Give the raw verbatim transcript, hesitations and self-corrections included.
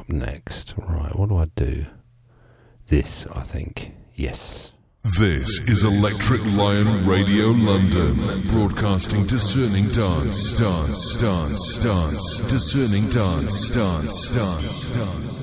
up next. Right, what do I do? This, I think. Yes. This is Electric Lion Radio London, broadcasting discerning dance, dance, dance, dance, discerning dance, dance, dance, dance.